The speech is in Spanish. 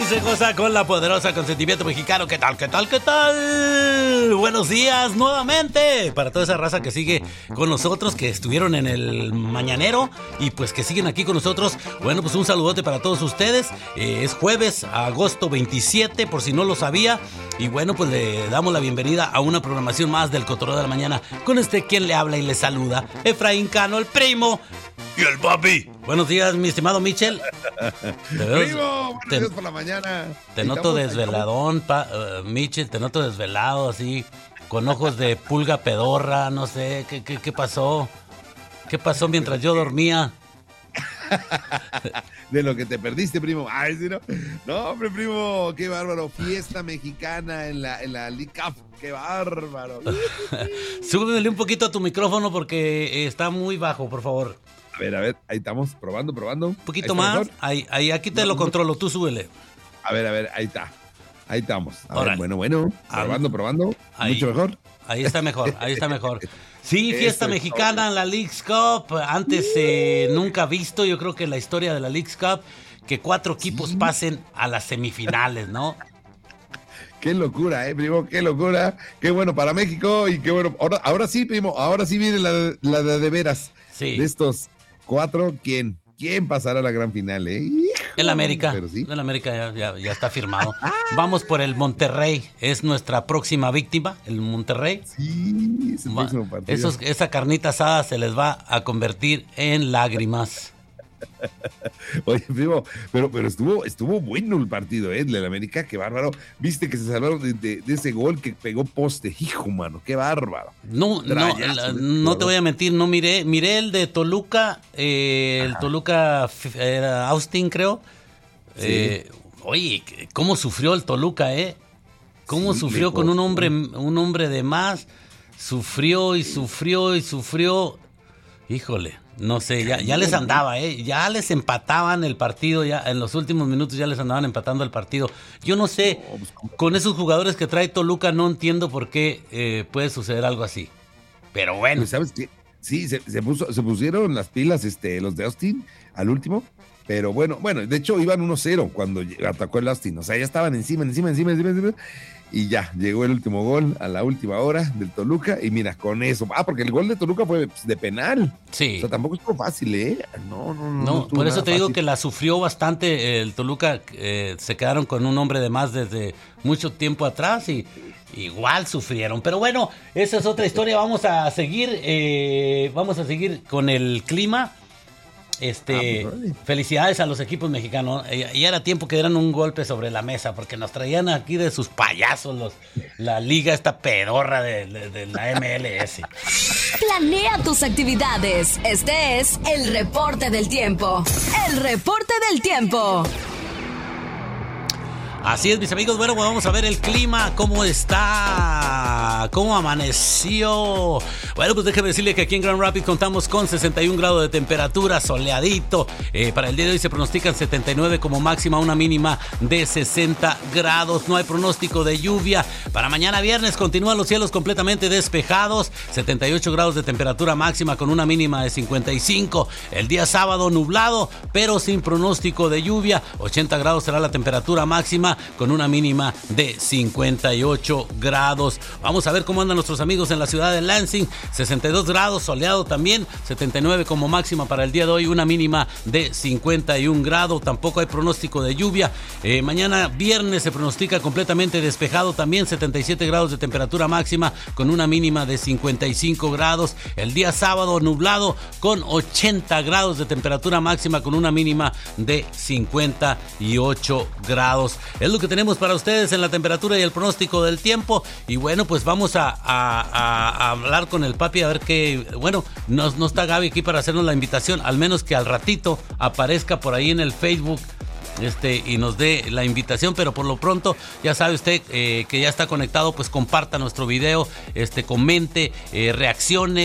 se goza con la poderosa consentimiento mexicano. ¿Qué tal? ¿Qué tal? ¿Qué tal? Buenos días nuevamente para toda esa raza que sigue con nosotros, que estuvieron en el mañanero y pues que siguen aquí con nosotros. Bueno, pues un saludote para todos ustedes. Es jueves, agosto 27, por si no lo sabía. Y bueno, pues le damos la bienvenida a una programación más del Cotorreo de la Mañana con quien le habla y le saluda, Efraín Cano, el primo y el papi. Buenos días, mi estimado Michel. Primo, buenos días por la mañana. Te noto desveladón, Michel, te noto desvelado, así, con ojos de pulga pedorra, no sé, ¿qué pasó? ¿Qué pasó mientras yo dormía? De lo que te perdiste, primo. Ay, ¿sí, no? No, hombre, primo, qué bárbaro. Fiesta mexicana en la League Cup. Qué bárbaro. Súbele un poquito a tu micrófono porque está muy bajo, por favor. A ver, ahí estamos, probando. Un poquito más. Ahí, aquí te lo controlo, tú súbele. A ver, ahí está. Ahí estamos. A ver, bueno. Probando. Ahí, mucho mejor. Ahí está mejor. Sí, fiesta mexicana en la Leagues Cup. Antes nunca visto, yo creo que en la historia de la Leagues Cup, que 4 equipos pasen a las semifinales, ¿no? Qué locura, primo, qué locura. Qué bueno para México y qué bueno. Ahora sí, primo, ahora sí viene la de veras. Sí. De estos 4, ¿quién pasará a la gran final, El América. Pero sí. El América ya está firmado. Vamos por el Monterrey. Es nuestra próxima víctima, el Monterrey. Sí, es el próximo partido. Esa carnita asada se les va a convertir en lágrimas. Oye, primo, pero estuvo bueno el partido, del América, qué bárbaro. Viste que se salvaron de ese gol que pegó poste, hijo, mano, qué bárbaro. No te voy a mentir, no miré el de Toluca, el Toluca era Austin, creo. Sí. Oye, cómo sufrió el Toluca, cómo sí, sufrió con un hombre de más, sufrió. Híjole. No sé, ya les andaba, ya les empataban el partido, ya en los últimos minutos ya les andaban empatando el partido. Yo no sé, con esos jugadores que trae Toluca no entiendo por qué puede suceder algo así. Pero bueno. Pues, ¿sabes qué? Sí, se pusieron las pilas los de Austin al último, pero bueno, de hecho iban 1-0 cuando atacó el Austin, o sea, ya estaban encima. Y ya, llegó el último gol a la última hora del Toluca. Y mira, con eso. Porque el gol de Toluca fue de penal. Sí. O sea, tampoco es por fácil, No, por eso te digo que la sufrió bastante el Toluca. Se quedaron con un hombre de más desde mucho tiempo atrás y igual sufrieron. Pero bueno, esa es otra historia. Vamos a seguir con el clima. Felicidades a los equipos mexicanos. Y era tiempo que dieran un golpe sobre la mesa, porque nos traían aquí de sus payasos la liga esta pedorra de la MLS. Planea tus actividades. Este es el reporte del tiempo. El reporte del tiempo. Así es, mis amigos. Bueno, vamos a ver el clima, cómo está, cómo amaneció. Bueno, pues déjeme decirle que aquí en Grand Rapids contamos con 61 grados de temperatura, soleadito. Para el día de hoy se pronostican 79 como máxima, una mínima de 60 grados. No hay pronóstico de lluvia. Para mañana viernes continúan los cielos completamente despejados, 78 grados de temperatura máxima con una mínima de 55. El día sábado nublado, pero sin pronóstico de lluvia, 80 grados será la temperatura máxima con una mínima de 58 grados. Vamos a ver cómo andan nuestros amigos en la ciudad de Lansing. 62 grados, soleado también, 79 como máxima para el día de hoy, una mínima de 51 grados. Tampoco hay pronóstico de lluvia. Mañana viernes se pronostica completamente despejado también, 77 grados de temperatura máxima con una mínima de 55 grados. El día sábado nublado con 80 grados de temperatura máxima con una mínima de 58 grados. Es lo que tenemos para ustedes en la temperatura y el pronóstico del tiempo. Y bueno, pues vamos a hablar con el papi a ver qué... Bueno, no está Gaby aquí para hacernos la invitación, al menos que al ratito aparezca por ahí en el Facebook y nos dé la invitación, pero por lo pronto ya sabe usted que ya está conectado, pues comparta nuestro video, comente, reaccione.